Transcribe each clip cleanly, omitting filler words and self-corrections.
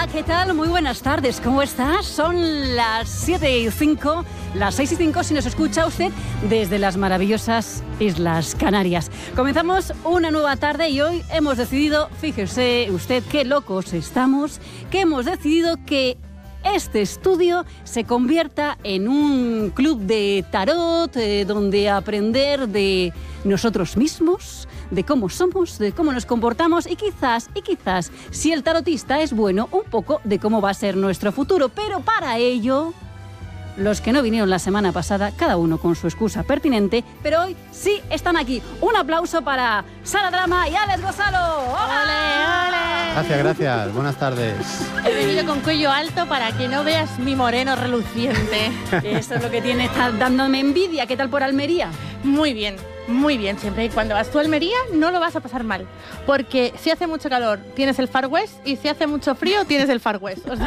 Hola, ¿qué tal? Muy buenas tardes, ¿cómo estás? Son las 7:05, las 6:05 si nos escucha usted desde las maravillosas Islas Canarias. Comenzamos una nueva tarde y hoy hemos decidido, fíjese usted qué locos estamos, que hemos decidido que este estudio se convierta en un club de tarot donde aprender de nosotros mismos, de cómo somos, de cómo nos comportamos y quizás, si el tarotista es bueno, un poco de cómo va a ser nuestro futuro. Pero para ello, los que no vinieron la semana pasada, cada uno con su excusa pertinente, pero hoy sí están aquí. Un aplauso para Sara Drama y Alex Gonzalo. ¡Hola! ¡Ole! Gracias. Buenas tardes. He venido con cuello alto para que no veas mi moreno reluciente. Eso es lo que tiene, está dándome envidia. ¿Qué tal por Almería? Muy bien. Muy bien, siempre y cuando vas tú a Almería no lo vas a pasar mal, porque si hace mucho calor tienes el Far West y si hace mucho frío tienes el Far West. O sea,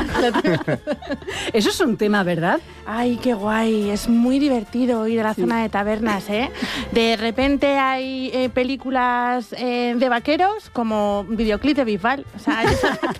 eso es un tema, ¿verdad? Ay, qué guay, es muy divertido ir a la zona de tabernas, ¿eh? De repente hay películas de vaqueros como videoclip de Bisbal, o sea,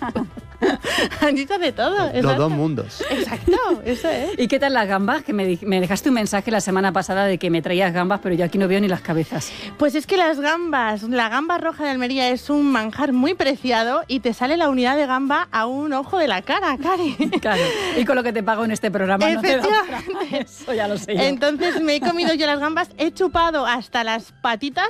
allí está de todo. Los dos mundos. Exacto, eso es. ¿Y qué tal las gambas? Que me dejaste un mensaje la semana pasada de que me traías gambas, pero yo aquí no veo ni las cabezas. Pues es que las gambas, la gamba roja de Almería es un manjar muy preciado y te sale la unidad de gamba a un ojo de la cara, Cari. Claro, y con lo que te pago en este programa no te da para eso, ya lo sé yo. Entonces me he comido yo las gambas, he chupado hasta las patitas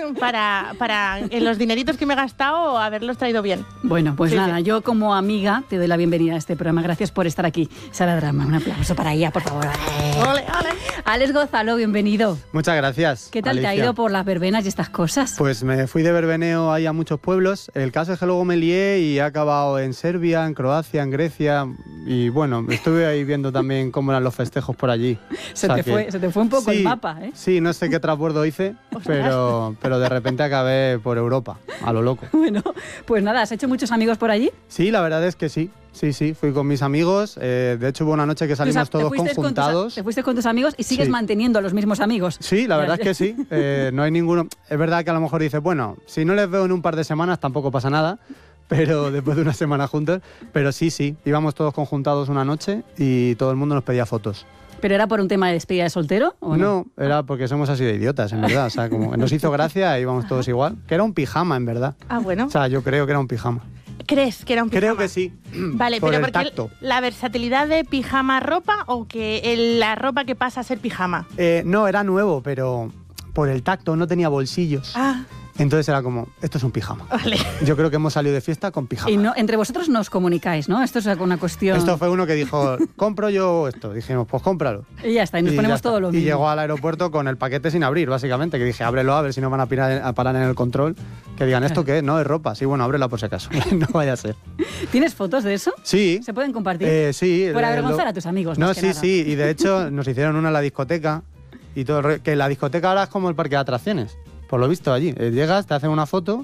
para en los dineritos que me he gastado haberlos traído bien. Bueno, pues sí, nada, sí. Yo como amiga te doy la bienvenida a este programa. Gracias por estar aquí. Sara Drama, un aplauso para ella, por favor. ¡Ole, ole! Alex Gonzalo, bienvenido. Muchas gracias. ¿Qué tal Alicia? te ha ido por las verbenas y estas cosas? Pues me fui de verbeneo ahí a muchos pueblos. El caso es que luego me lié y he acabado en Serbia, en Croacia, en Grecia. Y bueno, estuve ahí viendo también cómo eran los festejos por allí. Se te fue un poco el mapa, ¿eh? Sí, no sé qué transbordo hice, pero de repente acabé por Europa, a lo loco. Bueno, pues nada, ¿has hecho muchos amigos por allí? Sí, la verdad es que sí. Sí, fui con mis amigos. De hecho, hubo una noche que salimos todos conjuntados. Te fuiste con tus amigos y sigues manteniendo a los mismos amigos. Sí, la verdad es que sí. No hay ninguno. Es verdad que a lo mejor dices, bueno, si no les veo en un par de semanas tampoco pasa nada, pero después de una semana juntos. Pero sí, íbamos todos conjuntados una noche y todo el mundo nos pedía fotos. ¿Pero era por un tema de despedida de soltero o no? No, era porque somos así de idiotas, en verdad. O sea, como que nos hizo gracia e íbamos todos igual. Que era un pijama, en verdad. Ah, bueno. O sea, yo creo que era un pijama. ¿Crees que era un pijama? Creo que sí. Vale, por pero el porque tacto. la versatilidad de pijama ropa o que la ropa que pasa a ser pijama. No, era nuevo, pero por el tacto no tenía bolsillos. Ah. Entonces era como, esto es un pijama. Vale. Yo creo que hemos salido de fiesta con pijama. Y no, entre vosotros no os comunicáis, ¿no? Esto es una cuestión... Esto fue uno que dijo, compro yo esto. Dijimos, pues cómpralo. Y ya está, y nos ponemos todo lo mismo. Y llegó al aeropuerto con el paquete sin abrir, básicamente. Que dije, ábrelo a ver si no van a parar en el control. Que digan, ¿esto qué? No, es ropa. Sí, bueno, ábrela por si acaso. No vaya a ser. ¿Tienes fotos de eso? Sí. ¿Se pueden compartir? Sí. Por avergonzar a tus amigos, No, más que nada. sí. Y de hecho nos hicieron una en la discoteca. Y todo que la discoteca ahora es como el parque de atracciones. Por lo visto allí. Llegas, te hacen una foto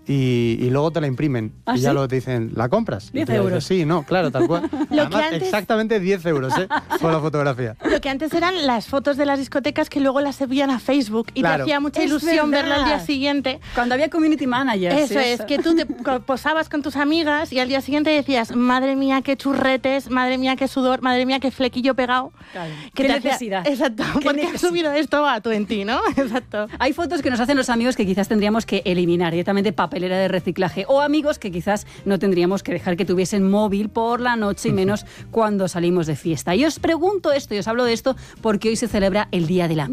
y luego te la imprimen. ¿Ah, y ya sí? luego te dicen, ¿la compras? 10 Y tú euros. dices, sí, no, claro, tal cual. Además, antes... exactamente 10 euros, por la fotografía. Lo que antes eran las fotos de las discotecas que luego las subían a Facebook y Claro. te hacía mucha Es ilusión verdad. verlo al día siguiente. Cuando había community managers. Eso es, que tú te posabas con tus amigas y al día siguiente decías, madre mía, qué churretes, madre mía, qué sudor, madre mía, qué flequillo pegado. Claro. Que ¿Qué te hacía- necesidad? Exacto, ¿Qué porque has necesidad? subido esto a tu en ti, ¿no? Exacto. Hay fotos que nos hacen los amigos que quizás tendríamos que eliminar, directamente papelera de reciclaje, o amigos que quizás no tendríamos que dejar que tuviesen móvil por la noche y menos cuando salimos de fiesta. Y os pregunto esto y os hablo de esto porque hoy se celebra el Día del Amigo.